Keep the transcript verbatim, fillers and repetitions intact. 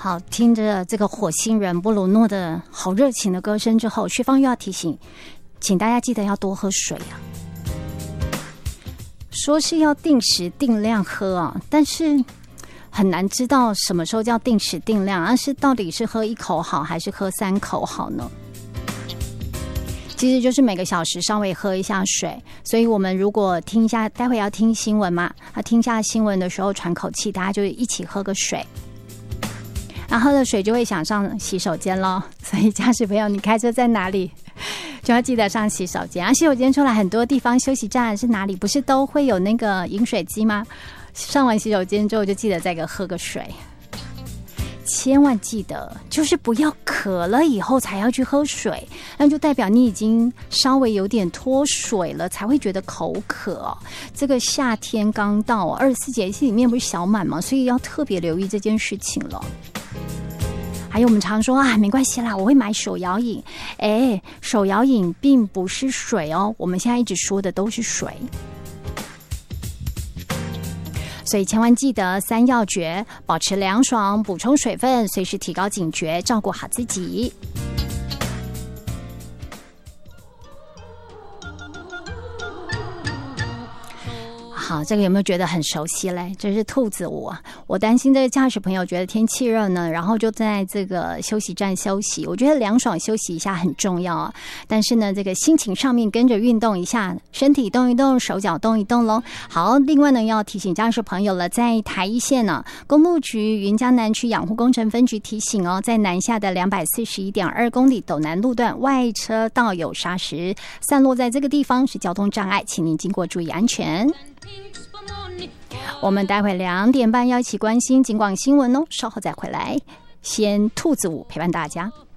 好，听着这个火星人波鲁诺的好热情的歌声之后，薛芳又要提醒，请大家记得要多喝水啊。说是要定时定量喝啊，但是很难知道什么时候叫定时定量，而是到底是喝一口好，还是喝三口好呢？其实就是每个小时稍微喝一下水，所以我们如果听一下，待会要听新闻嘛，啊，听一下新闻的时候喘口气，大家就一起喝个水。然后喝了水就会想上洗手间咯，所以驾驶朋友，你开车在哪里就要记得上洗手间。啊，洗手间出来很多地方休息站是哪里？不是都会有那个饮水机吗？上完洗手间之后就记得再给喝个水。千万记得，就是不要渴了以后才要去喝水，那就代表你已经稍微有点脱水了，才会觉得口渴哦。这个夏天刚到，二十四节气里面不是小满吗？所以要特别留意这件事情了。还有我们常说啊，没关系啦，我会买手摇饮。哎，手摇饮并不是水哦，我们现在一直说的都是水。所以千万记得三要诀：保持凉爽，补充水分，随时提高警觉，照顾好自己。好，这个有没有觉得很熟悉嘞？这是兔子舞啊！我担心这个驾驶朋友觉得天气热呢，然后就在这个休息站休息。我觉得凉爽休息一下很重要啊，但是呢，这个心情上面跟着运动一下，身体动一动，手脚动一动咯。好，另外呢，要提醒驾驶朋友了，在台一线呢，公路局云嘉南区养护工程分局提醒哦，在南下的两百四十一点二公里斗南路段外车道有砂石散落在这个地方，是交通障碍，请您经过注意安全。我们待会两点半要一起关心警广新闻哦，稍后再回来。先兔子舞陪伴大家。